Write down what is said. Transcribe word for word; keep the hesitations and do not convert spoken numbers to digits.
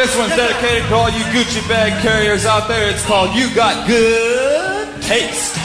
This one's dedicated to all you Gucci bag carriers out there. It's called You Got Good Taste.